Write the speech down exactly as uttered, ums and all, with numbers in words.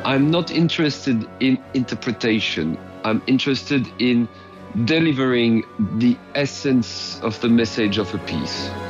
I'm not interested in interpretation. I'm interested in delivering the essence of the message of a piece.